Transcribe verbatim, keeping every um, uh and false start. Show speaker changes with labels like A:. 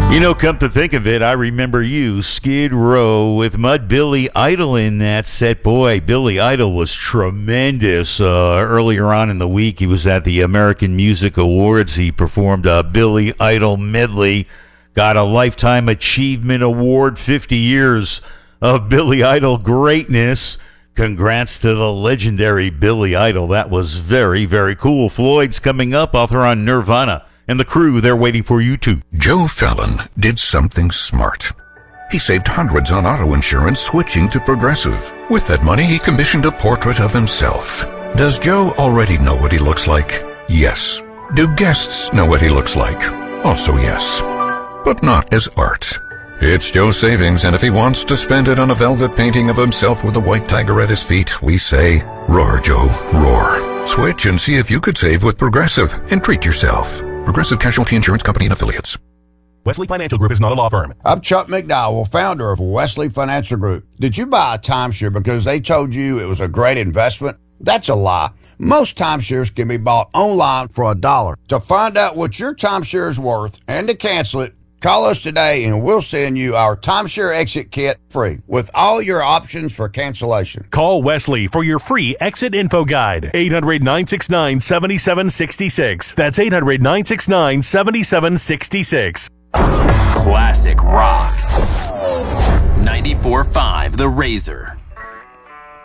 A: You know, come to think of it, I remember you, Skid Row, with Mud Billy Idol in that set. Boy, Billy Idol was tremendous. Uh, earlier on in the week, he was at the American Music Awards. He performed a Billy Idol medley, got a Lifetime Achievement Award, fifty years of Billy Idol greatness. Congrats to the legendary Billy Idol. That was very, very cool. Floyd's coming up, author on Nirvana. And the crew, they're waiting for you too.
B: Joe Fallon did something smart. He saved hundreds on auto insurance switching to Progressive. With that money, he commissioned a portrait of himself. Does Joe already know what he looks like? Yes. Do guests know what he looks like? Also yes. But not as art. It's Joe's savings, and if he wants to spend it on a velvet painting of himself with a white tiger at his feet, we say, roar, Joe, roar. Switch and see if you could save with Progressive and treat yourself. Progressive Casualty Insurance Company and Affiliates.
C: Wesley Financial Group is not a law firm.
D: I'm Chuck McDowell, founder of Wesley Financial Group. Did you buy a timeshare because they told you it was a great investment? That's a lie. Most timeshares can be bought online for a dollar. To find out what your timeshare is worth and to cancel it, call us today and we'll send you our timeshare exit kit free with all your options for cancellation.
C: Call Wesley for your free exit info guide. eight hundred, nine six nine, seven seven six six. That's eight hundred, nine six nine, seven seven six six.
E: Classic rock. ninety-four point five The Razor.